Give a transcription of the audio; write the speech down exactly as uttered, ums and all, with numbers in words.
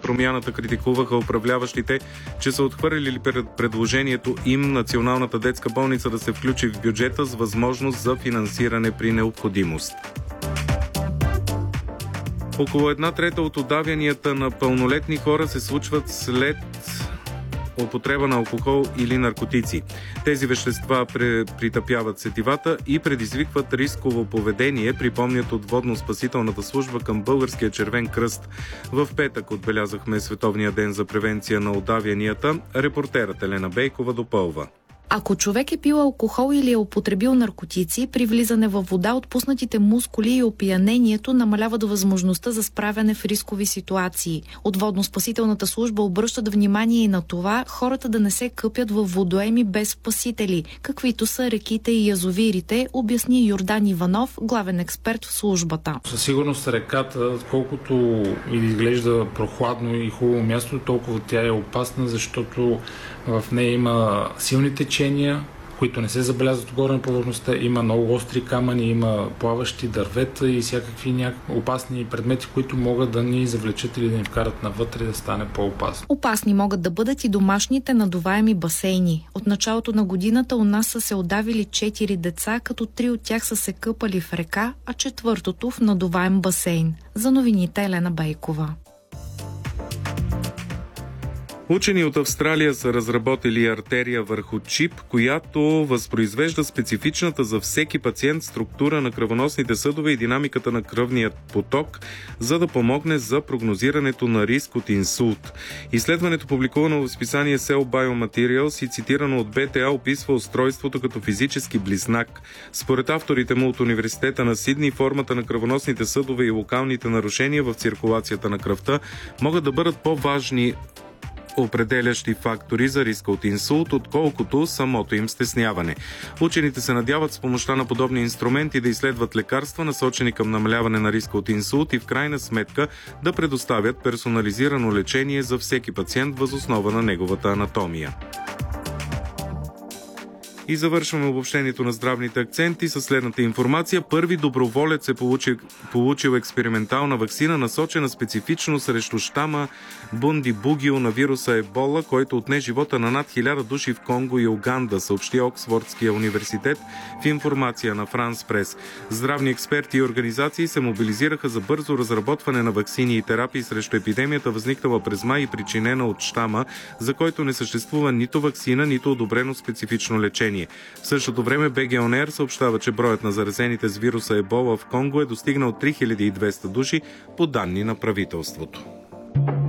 промяната критикуваха управляващите, че са отхвърлили предложението им Националната детска болница да се включи в бюджета с възможност за финансиране при необходимост. Около една трета от удавянията на пълнолетни хора се случват след употреба на алкохол или наркотици. Тези вещества притъпяват сетивата и предизвикват рисково поведение, припомнят от Водно-спасителната служба към Българския червен кръст. В петък отбелязахме Световния ден за превенция на удавянията. Репортерът Елена Бейкова допълва. Ако човек е пил алкохол или е употребил наркотици, при влизане във вода отпуснатите мускули и опиянението намаляват възможността за справяне в рискови ситуации. От Водно-спасителната служба обръщат внимание и на това хората да не се къпят във водоеми без спасители, каквито са реките и язовирите, обясни Йордан Иванов, главен експерт в службата. Със сигурност реката, колкото изглежда прохладно и хубаво място, толкова тя е опасна, защото в нея има силни течения, които не се забелязват отгоре на повърхността. Има много остри камъни, има плаващи дървета и всякакви някакви опасни предмети, които могат да ни завлечат или да ни вкарат навътре да стане по-опасно. Опасни могат да бъдат и домашните надуваеми басейни. От началото на годината у нас са се удавили четири деца, като три от тях са се къпали в река, а четвъртото в надуваем басейн. За новините Елена Бейкова. Учени от Австралия са разработили артерия върху чип, която възпроизвежда специфичната за всеки пациент структура на кръвоносните съдове и динамиката на кръвния поток, за да помогне за прогнозирането на риск от инсулт. Изследването, публикувано в списание Cell Biomaterials и цитирано от Б Т А, описва устройството като физически близнак. Според авторите му от Университета на Сидни, формата на кръвоносните съдове и локалните нарушения в циркулацията на кръвта могат да бъдат по-важни определящи фактори за риска от инсулт, отколкото самото им стесняване. Учените се надяват с помощта на подобни инструменти да изследват лекарства, насочени към намаляване на риска от инсулт и в крайна сметка да предоставят персонализирано лечение за всеки пациент въз основа на неговата анатомия. И завършваме обобщението на здравните акценти със следната информация. Първи доброволец е получил, получил експериментална ваксина, насочена специфично срещу щама Бундибугио на вируса Ебола, който отне живота на над хиляда души в Конго и Уганда, съобщи Оксфордския университет в информация на Франс Прес. Здравни експерти и организации се мобилизираха за бързо разработване на ваксини и терапии срещу епидемията, възникнала през май и причинена от щама, за който не съществува нито ваксина, нито одобрено специфично лечение. В същото време Б Г On Air съобщава, че броят на заразените с вируса Ебола в Конго е достигнал три хиляди и двеста души по данни на правителството.